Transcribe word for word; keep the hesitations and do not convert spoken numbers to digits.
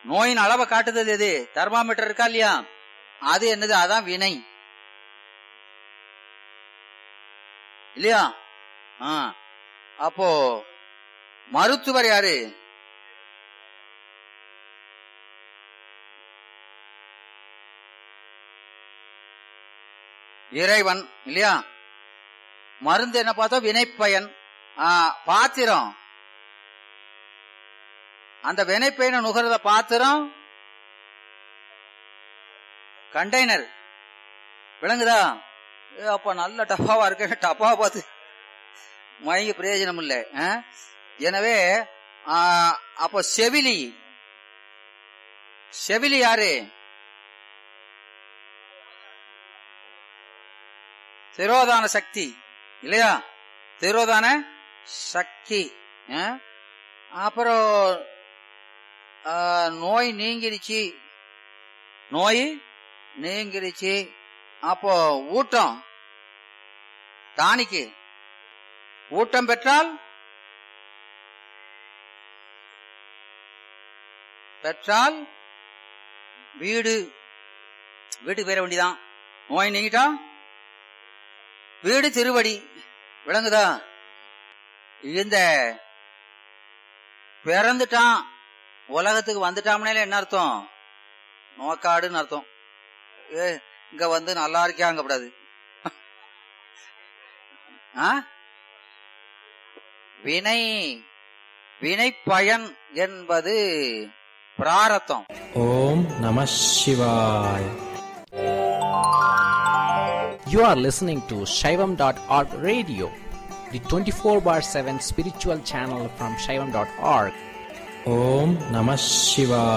நோயின் அளவை காட்டுறது எது? தெர்மாமீட்டர் இருக்கா இல்லையா? அது என்னது? அதான் வினை இல்லையா? அப்போ மருத்துவர் யாரு? இறைவன் இல்லையா? மருந்து என்ன பார்த்தோம்? வினைப்பயன். பாத்திரம், அந்த வினைப்பயனை நுகர்த பாத்திரம் கண்டெய்னர். விளங்குதா? அப்ப நல்ல டப்பாவா இருக்கு, டப்பா பார்த்து மயங்கி பிரயோஜனம் இல்லை. எனவே அப்ப செவிலி, செவிலி யாரு? திரோதான சக்தி இல்லையா? திரோதான சக்தி. அப்புறம் நோய் நீங்கிருச்சு, நோய் நீங்கிருச்சு. அப்போ ஊட்டம், டானிக்கு ஊட்டம் பெற்றால் பெற்றால் வீடு, வீட்டுக்கு போயிட வேண்டியதான். நோய் நீங்கிட்டா வீடு திருவடி. விளங்குதா? இந்த பிறந்துட்டான் உலகத்துக்கு வந்துட்டாம்னால என்ன அர்த்தம்? நோக்காடுன்னு அர்த்தம். ஏ இங்க வந்து நல்லா இருக்காங்கப்படாது. வினை, வினை பயன் என்பது பிராரத்தம். ஓம் நம சிவாய். You are listening to Shaivam dot org radio, the twenty-four bar seven spiritual channel from Shaivam dot org. Om Namah Shivaya.